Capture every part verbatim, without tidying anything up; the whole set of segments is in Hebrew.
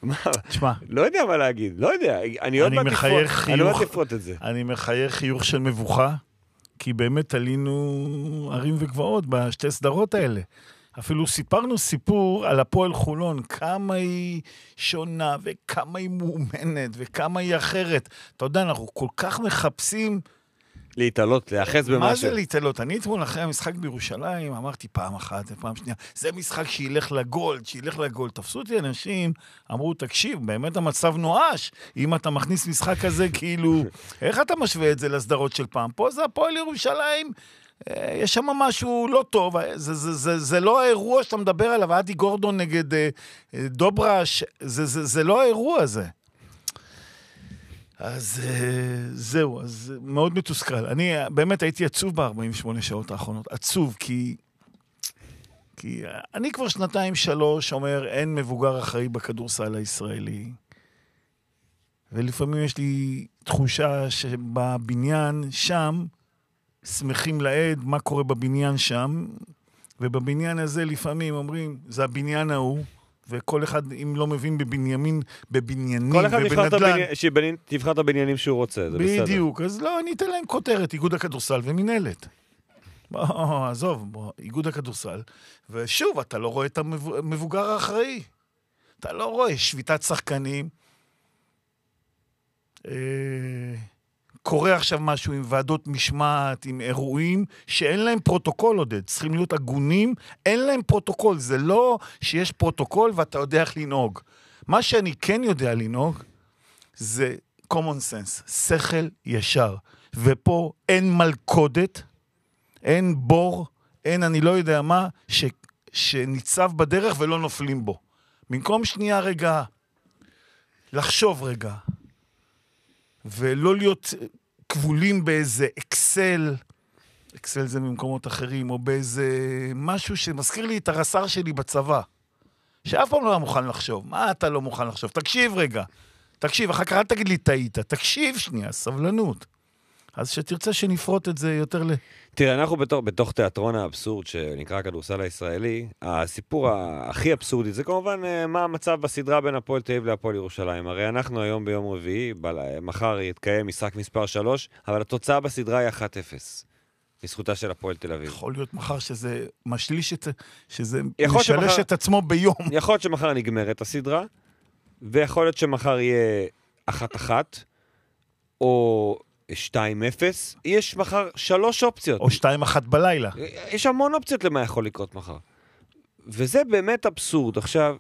תשמע. לא יודע מה להגיד, לא יודע. אני עוד מעט לפרוט את זה. אני מחייך חיוך של מבוכה, כי באמת עלינו ערים וגבעות בשתי סדרות האלה. אפילו סיפרנו סיפור על הפועל חולון, כמה היא שונה וכמה היא מאומנת וכמה היא אחרת. אתה יודע, אנחנו כל כך מחפשים... להתעלות, להיחס במשהו. מה זה להתעלות? אני אתמול אחרי המשחק בירושלים, אמרתי פעם אחת ופעם שנייה, זה משחק שילך לגול, שילך לגול. תפסו אותי אנשים, אמרו, תקשיב, באמת המצב נואש. אם אתה מכניס משחק כזה, כאילו, איך אתה משווה את זה לסדרות של פעם? פה זה הפועל ירושלים, יש שם משהו לא טוב, זה, זה, זה, זה לא האירוע שאתה מדבר עליו, אדי גורדון נגד דוברש, זה, זה, זה לא האירוע הזה. אז זהו, אז מאוד מתוסכל. אני באמת הייתי עצוב ב-ארבעים ושמונה שעות האחרונות, עצוב, כי, כי אני כבר שנתיים שלוש אומר, אין מבוגר אחראי בכדורסל הישראלי, ולפעמים יש לי תחושה שבבניין שם, שמחים לעד מה קורה בבניין שם, ובבניין הזה לפעמים אומרים, זה הבניין ההוא, וכל אחד, אם לא מבין בבניינים, בבניינים, כל אחד תבחר את הבניינים שהוא רוצה, זה בסדר. בדיוק, אז לא, אני אתן להם כותרת, איגוד הכדורסל ומנהלת. בוא, עזוב, בוא, איגוד הכדורסל, ושוב, אתה לא רואה את המבוגר האחראי. אתה לא רואה שביתת שחקנים, אה... קורה עכשיו משהו עם ועדות משמעת, עם אירועים, שאין להם פרוטוקול עודד, צריכים להיות הגונים, אין להם פרוטוקול, זה לא שיש פרוטוקול ואתה יודע איך לנהוג. מה שאני כן יודע לנהוג, זה common sense, שכל ישר, ופה אין מלכודת, אין בור, אין אני לא יודע מה, ש, שניצב בדרך ולא נופלים בו. במקום שנייה רגע, לחשוב רגע, ולא להיות כבולים באיזה אקסל, אקסל זה ממקומות אחרים, או באיזה משהו שמזכיר לי את הרס"ר שלי בצבא, שאף פעם לא היה מוכן לחשוב. מה אתה לא מוכן לחשוב? תקשיב רגע, תקשיב, אחר כך אל תגיד לי טעית, תקשיב שנייה, סבלנות. אז שתרצה שנפרוט את זה יותר ל... תראה, אנחנו בתוך, בתוך תיאטרון האבסורד שנקרא הכדורסל הישראלי, הסיפור הכי אבסורדי זה כמובן מה המצב בסדרה בין הפועל תל אביב להפועל ירושלים. הרי אנחנו היום ביום רביעי, מחר יתקיים משחק מספר שלוש, אבל התוצאה בסדרה היא אחת אפס. לזכותה של הפועל תל אביב. יכול להיות מחר שזה משליש את... שזה משלש שמחר, את עצמו ביום. יכול להיות שמחר נגמרת הסדרה, ויכול להיות שמחר יהיה אחת אחת, או... שתיים אפס, יש מחר שלוש אופציות. או שתיים אחת בלילה. יש המון אופציות למה יכול לקרות מחר. וזה באמת אבסורד. עכשיו,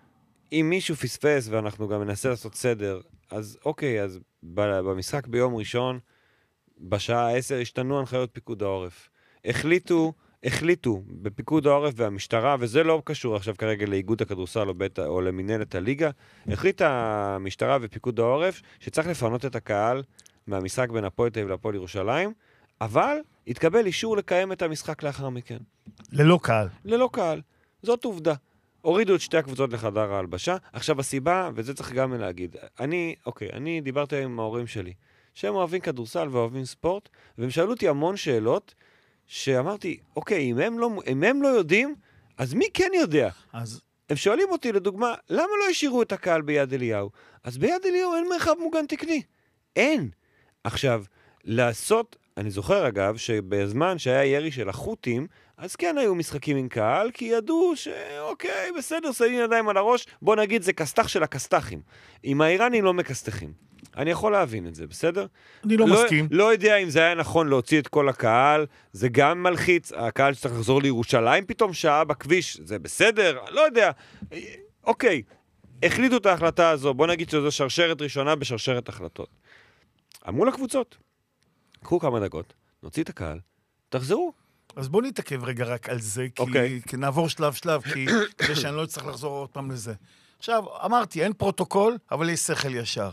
אם מישהו פספס, ואנחנו גם ננסה לעשות סדר, אז אוקיי, אז במשחק ביום ראשון, בשעה עשר, השתנו הנחיות פיקוד העורף. החליטו, החליטו בפיקוד העורף והמשטרה, וזה לא קשור עכשיו כרגע לאיגוד הכדורסל או, בית, או למנהלת הליגה, החליטה המשטרה ופיקוד העורף שצריך לפנות את הקהל מהמשחק בין הפועל תל אביב להפועל ירושלים, אבל התקבל אישור לקיים את המשחק לאחר מכן. ללא קהל. ללא קהל. זאת עובדה. הורידו את שתי הקבוצות לחדר ההלבשה. עכשיו הסיבה, וזה צריך גם להגיד, אני, אוקיי, אני דיברתי עם ההורים שלי, שהם אוהבים כדורסל ואוהבים ספורט, והם שאלו אותי המון שאלות, שאמרתי, אוקיי, אם הם לא, אם הם לא יודעים, אז מי כן יודע? אז... הם שואלים אותי, לדוגמה, למה לא השאירו את הקהל ביד אליהו? אז ביד אליהו אין מרחב מוגן תקני. אין. עכשיו, לעשות, אני זוכר אגב, שבזמן שהיה ירי של החות'ים, אז כן היו משחקים עם קהל, כי ידעו שאוקיי, בסדר, שמים ידיים על הראש, בוא נגיד זה כסתח של הכסתחים. עם האיראנים לא מכסתחים. אני יכול להבין את זה, בסדר? אני לא, לא מסכים. לא יודע אם זה היה נכון להוציא את כל הקהל, זה גם מלחיץ, הקהל שצריך לחזור לירושלים פתאום שעה בכביש, זה בסדר, לא יודע. אוקיי, החליטו את ההחלטה הזו, בוא נגיד שזו שרשרת ראשונה בשרשרת החלטות. אמרו לקבוצות, קחו כמה דקות, נוציא את הקהל, תחזרו. אז בוא נתעכב רגע רק על זה, כי, okay. כי נעבור שלב שלב, כי כדי שאני לא צריך לחזור עוד פעם לזה. עכשיו, אמרתי, אין פרוטוקול, אבל יש שכל ישר.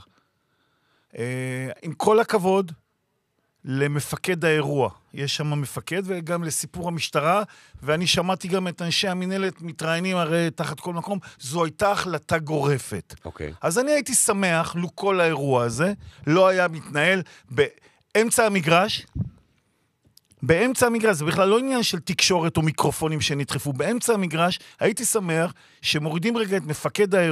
אה, עם כל הכבוד למפקד האירוע, יש שם מפקד וגם לסיפור המשטרה, ואני שמעתי גם את אנשי המנהלת מתראיינים הרי תחת כל מקום, זו הייתה החלטה גורפת. אוקיי. Okay. אז אני הייתי שמח, לו כל האירוע הזה, לא היה מתנהל באמצע המגרש, באמצע המגרש, זה בכלל לא עניין של תקשורת או מיקרופונים שנדחפו, באמצע המגרש הייתי שמח שמורידים רגע את מפקד האירוע,